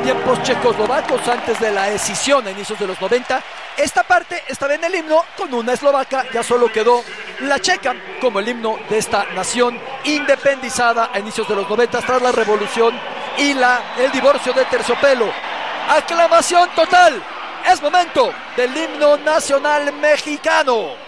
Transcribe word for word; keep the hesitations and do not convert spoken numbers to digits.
tiempos checoslovacos, antes de la escisión a inicios de los noventa. Esta parte estaba en el himno con una eslovaca, ya solo quedó la checa como el himno de esta nación independizada a inicios de los noventa tras la revolución y la, el divorcio de Terciopelo. Aclamación total, es momento del himno nacional mexicano.